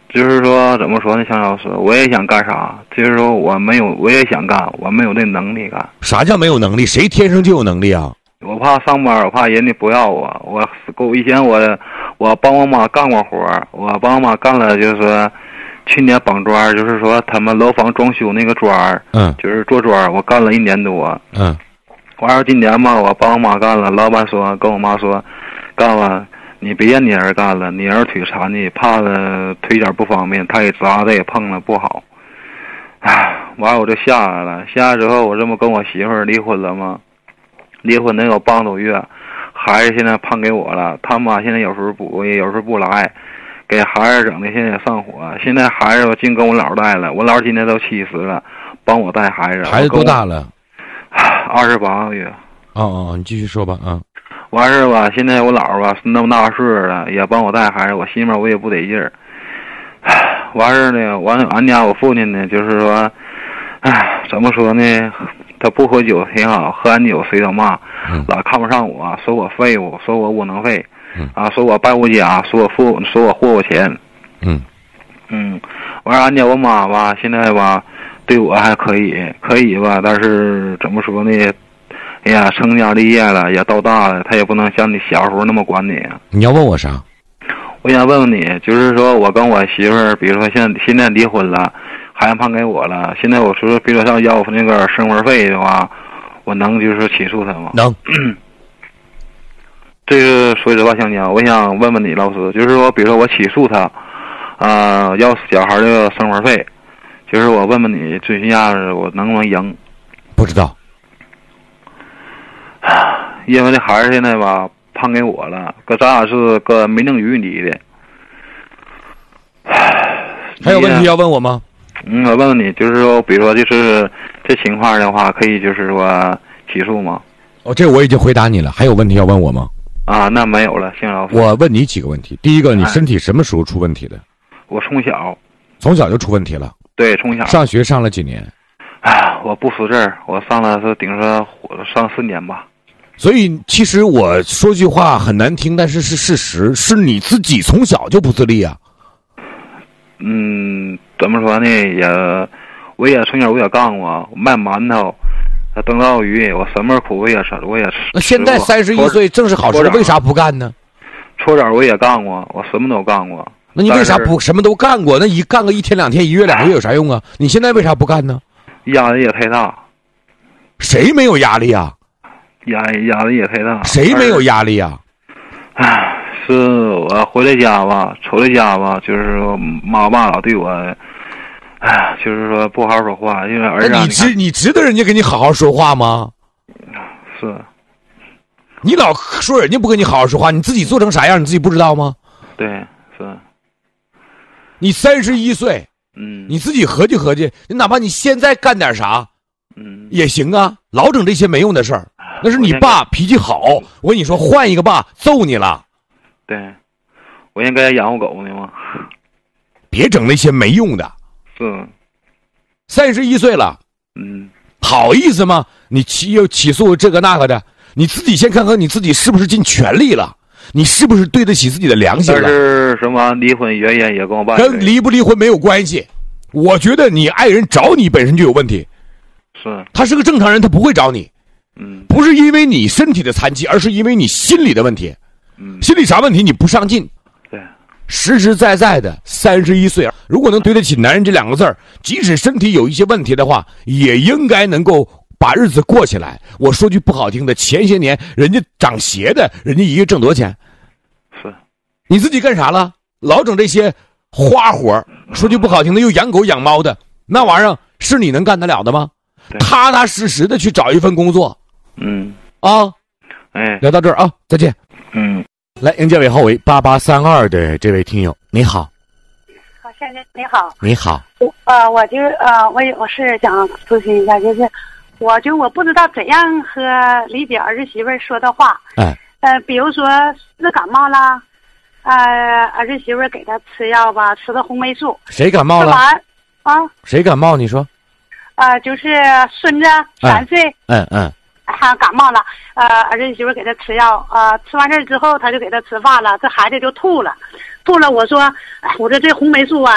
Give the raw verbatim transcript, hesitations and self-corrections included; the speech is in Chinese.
就是说怎么说呢，向老师，我也想干啥，就是说我没有，我也想干，我没有这能力干。 啥叫没有能力？谁天生就有能力啊？ 我怕上班，我怕人家不要我。我我以前我我帮我妈干过活，我帮我妈干了，就是去年绑砖，就是说他们楼房装修那个砖， 嗯， 就是做砖，我干了一年多。 嗯， 完了今年嘛，我帮我妈干了，老板说跟我妈说，干了你别让你儿干了，你儿腿残疾，怕了腿脚不方便，他也扎的也碰了不好。唉，完了我就下来了，下来之后我这不跟我媳妇儿离婚了吗？离婚能有半个多月，孩子现在判给我了，他妈现在有时候不有时候不来，给孩子整的现在也上火。现在孩子我净跟我姥带了，我姥今年都七十了，帮我带孩子。 孩子多大了？ 二十八个月。 哦哦，你继续说吧啊。 完事吧，现在我姥吧那么大岁数了，也帮我带孩子，我心里面我也不得劲儿。完事呢，完俺家我父亲呢，就是说，哎，怎么说呢？他不喝酒挺好，喝完酒谁都骂， 嗯、 老看不上我，说我废物，说我无能废， 嗯、 啊，说我败无家，说我富，说我霍霍钱。 嗯嗯，完俺家我妈吧，现在吧对我还可以，可以吧，但是怎么说呢？哎呀，成家立业了，也到大了，他也不能像你小时候那么管你。 你要问我啥？ 我想问问你，就是说我跟我媳妇儿，比如说现在现在离婚了，孩子判给我了，现在我说，比如说要那个生活费的话，我能就是起诉他吗？ 能。 这个说实话，香江，我想问问你，老师，就是说，比如说我起诉他，啊、呃，要小孩的生活费，就是我问问你，最起码我能不能赢？ 不知道。 因为这孩子现在吧判给我了，搁咱俩是个民政局里的。 还有问题要问我吗？ 嗯，我问问你，就是说，比如说，就是这情况的话，可以就是说起诉吗？ 哦，这我已经回答你了。还有问题要问我吗？ 啊，那没有了，谢老师。 我问你几个问题。第一个，你身体什么时候出问题的？ 我从小， 从小就出问题了。 对，从小。 上学上了几年？ 啊，我不识字儿，我上了是顶着上四年吧。 所以其实我说句话很难听，但是是事实，是你自己从小就不自立啊。 嗯，怎么说呢？也，我也从小我也干过，卖馒头、灯刀鱼，我什么苦我也吃，我也吃。 那现在三十一岁正是好时候，为啥不干呢？ 搓澡我也干过，我什么都干过。 那你为啥不什么都干过？那一干个一天两天、一月两个月有啥用啊？你现在为啥不干呢？ 压力也太大。 谁没有压力啊？ 压压力也太大。 谁没有压力啊？ 唉，是我回来家吧，出来家吧，就是说妈爸老对我，唉，就是说不好好说话，因为儿子。 你值你值得人家跟你好好说话吗？ 是。 你老说人家不跟你好好说话，你自己做成啥样，你自己不知道吗？ 对，是。 你三十一岁， 嗯， 你自己合计合计，你哪怕你现在干点啥， 嗯， 也行啊。老整这些没用的事儿，那是你爸脾气好。我跟你说，换一个爸揍你了。 对，我应该养活狗呢吗？ 别整那些没用的。 是。 三十一岁了， 嗯， 好意思吗？你起又起诉这个那个的，你自己先看看你自己是不是尽全力了，你是不是对得起自己的良心了？ 但是什么离婚原因也跟我爸跟离不离婚没有关系。我觉得你爱人找你本身就有问题。 是。 他是个正常人，他不会找你。 嗯， 不是因为你身体的残疾，而是因为你心理的问题。 嗯， 心理啥问题？你不上进。 对， 实实在在的三十一岁，如果能对得起男人这两个字儿，即使身体有一些问题的话，也应该能够把日子过起来。我说句不好听的，前些年人家长鞋的，人家一个挣多少钱？ 是。 你自己干啥了？老整这些花活，说句不好听的，又养狗养猫的，那玩意儿是你能干得了的吗？踏踏实实的去找一份工作。 嗯。 啊。 哎。 聊到这儿啊，再见。 嗯。 来，迎接尾号为八八三二的这位听友，你好。 好，先生你好。 你好。 我呃，我就呃，我我是想咨询一下，就是我就我不知道怎样和理解儿子媳妇儿说的话。 哎。 呃，比如说是感冒了，呃，儿子媳妇儿给他吃药吧，吃的红霉素。 谁感冒了？ 吃完啊。 谁感冒？你说。 呃，就是孙子三岁。 嗯嗯。 他感冒了，呃，儿子媳妇给他吃药，呃，吃完这之后他就给他吃饭了，这孩子就吐了，吐了。我说，我说这红霉素啊，